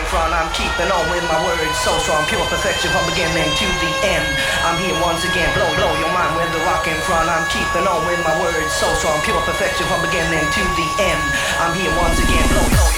front. I'm keeping on with my words, so strong, pure perfection from beginning to the end. I'm here once again, blow your mind with the rock in front. I'm keeping on with my words, so strong, pure perfection from beginning to the end. I'm here once again, blow your